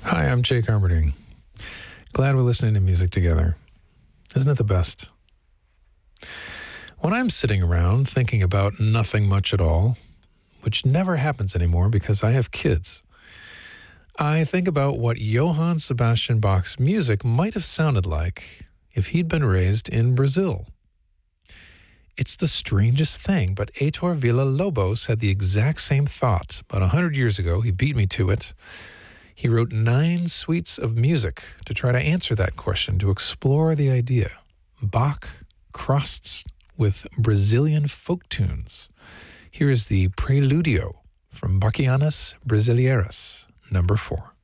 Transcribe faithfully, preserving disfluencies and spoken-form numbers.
Hi, I'm Jake Armerding. Glad we're listening to music together. Isn't it the best? When I'm sitting around thinking about nothing much at all, which never happens anymore because I have kids, I think about what Johann Sebastian Bach's music might have sounded like if he'd been raised in Brazil. It's the strangest thing, but Heitor Villa-Lobos had the exact same thought. About a hundred years ago, he beat me to it. He wrote nine suites of music to try to answer that question, to explore the idea. Bach crossed with Brazilian folk tunes. Here is the Preludio from Bachianas Brasileiras, number four.